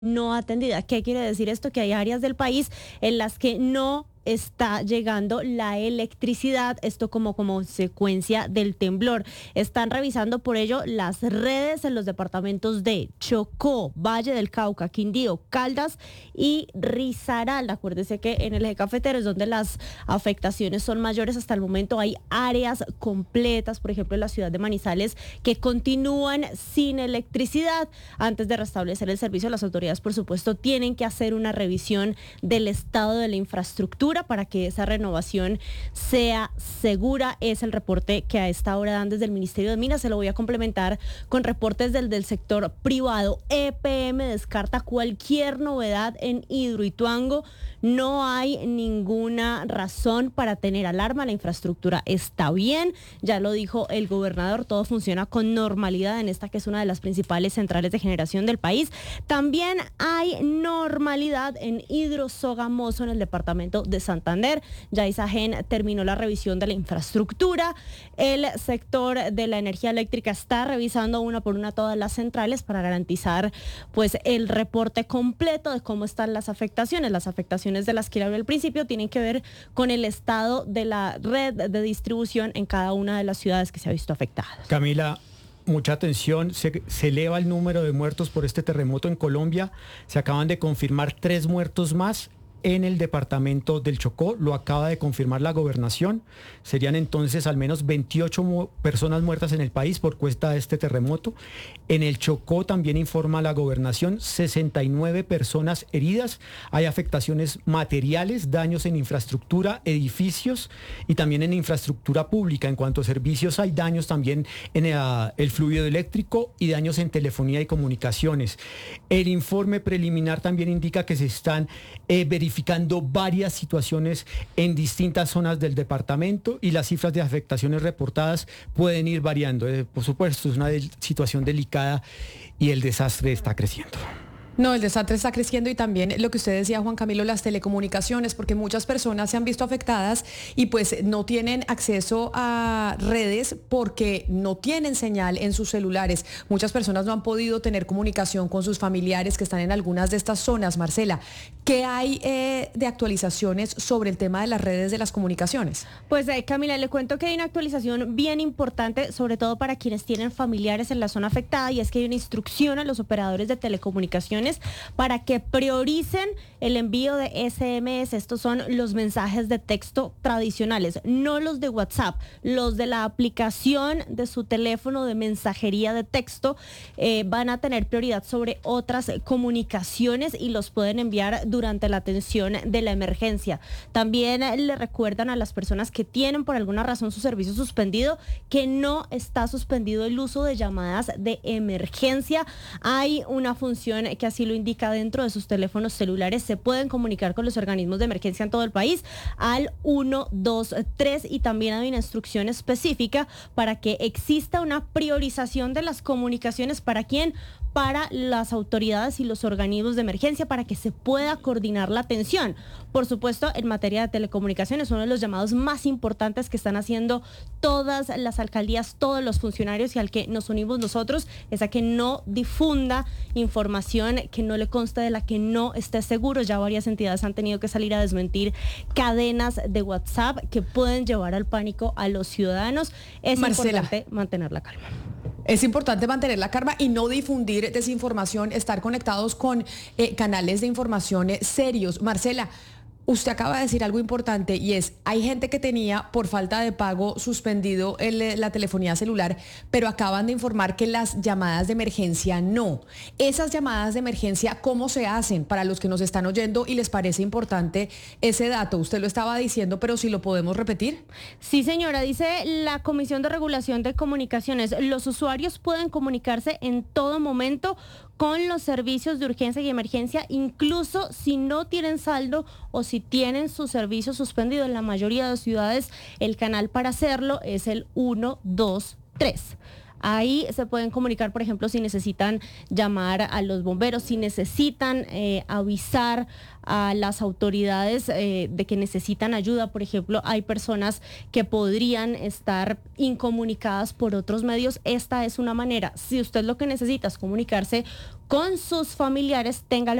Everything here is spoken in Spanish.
no atendida. ¿Qué quiere decir esto? Que hay áreas del país en las que no está llegando la electricidad, esto como consecuencia del temblor. Están revisando por ello las redes en los departamentos de Chocó, Valle del Cauca, Quindío, Caldas y Risaralda. Acuérdese que en el eje cafetero es donde las afectaciones son mayores. Hasta el momento hay áreas completas, por ejemplo en la ciudad de Manizales, que continúan sin electricidad. Antes de restablecer el servicio, las autoridades, por supuesto, tienen que hacer una revisión del estado de la infraestructura para que esa renovación sea segura. Es el reporte que a esta hora dan desde el Ministerio de Minas. Se lo voy a complementar con reportes del sector privado. EPM descarta cualquier novedad en Hidroituango. No hay ninguna razón para tener alarma. La infraestructura está bien. Ya lo dijo el gobernador, todo funciona con normalidad en esta que es una de las principales centrales de generación del país. También hay normalidad en Hidrosogamoso, en el departamento de Santander. Ya Isagen terminó la revisión de la infraestructura. El sector de la energía eléctrica está revisando una por una todas las centrales para garantizar pues el reporte completo de cómo están las afectaciones. Las afectaciones de las que hablé al principio tienen que ver con el estado de la red de distribución en cada una de las ciudades que se ha visto afectadas. Camila, mucha atención, se eleva el número de muertos por este terremoto en Colombia. Se acaban de confirmar 3 muertos más en el departamento del Chocó, lo acaba de confirmar la gobernación. Serían entonces al menos 28 personas muertas en el país por cuenta de este terremoto. En el Chocó también informa la gobernación 69 personas heridas. Hay afectaciones materiales, daños en infraestructura, edificios y también en infraestructura pública. En cuanto a servicios, hay daños también en el fluido eléctrico y daños en telefonía y comunicaciones. El informe preliminar también indica que se están verificando varias situaciones en distintas zonas del departamento y las cifras de afectaciones reportadas pueden ir variando. Por supuesto, es una situación delicada y el desastre está creciendo. No, el desastre está creciendo y también lo que usted decía, Juan Camilo, las telecomunicaciones, porque muchas personas se han visto afectadas y pues no tienen acceso a redes porque no tienen señal en sus celulares. Muchas personas no han podido tener comunicación con sus familiares que están en algunas de estas zonas. Marcela, ¿qué hay de actualizaciones sobre el tema de las redes de las comunicaciones? Pues Camila, le cuento que hay una actualización bien importante, sobre todo para quienes tienen familiares en la zona afectada, y es que hay una instrucción a los operadores de telecomunicaciones para que prioricen el envío de SMS. Estos son los mensajes de texto tradicionales, no los de WhatsApp, los de la aplicación de su teléfono de mensajería de texto. Van a tener prioridad sobre otras comunicaciones y los pueden enviar durante la atención de la emergencia. También le recuerdan a las personas que tienen por alguna razón su servicio suspendido que no está suspendido el uso de llamadas de emergencia. Hay una función que así lo indica dentro de sus teléfonos celulares. Se pueden comunicar con los organismos de emergencia en todo el país al 123 y también hay una instrucción específica para que exista una priorización de las comunicaciones. ¿Para quién? Para las autoridades y los organismos de emergencia, para que se pueda coordinar la atención. Por supuesto, en materia de telecomunicaciones, uno de los llamados más importantes que están haciendo todas las alcaldías, todos los funcionarios y al que nos unimos nosotros, es a que no difunda información que no le conste, de la que no esté seguro. Ya varias entidades han tenido que salir a desmentir cadenas de WhatsApp que pueden llevar al pánico a los ciudadanos. Es importante mantener la calma. Es importante mantener la calma y no difundir desinformación, estar conectados con canales de información serios. Marcela, usted acaba de decir algo importante y es, hay gente que tenía por falta de pago suspendido la telefonía celular, pero acaban de informar que las llamadas de emergencia no. Esas llamadas de emergencia, ¿cómo se hacen para los que nos están oyendo y les parece importante ese dato? Usted lo estaba diciendo, pero si lo podemos repetir. Sí, señora, dice la Comisión de Regulación de Comunicaciones, los usuarios pueden comunicarse en todo momento con los servicios de urgencia y emergencia, incluso si no tienen saldo o si tienen su servicio suspendido. En la mayoría de ciudades el canal para hacerlo es el 123. Ahí se pueden comunicar, por ejemplo, si necesitan llamar a los bomberos, si necesitan avisar a las autoridades de que necesitan ayuda. Por ejemplo, hay personas que podrían estar incomunicadas por otros medios. Esta es una manera. Si usted lo que necesita es comunicarse con sus familiares, téngalo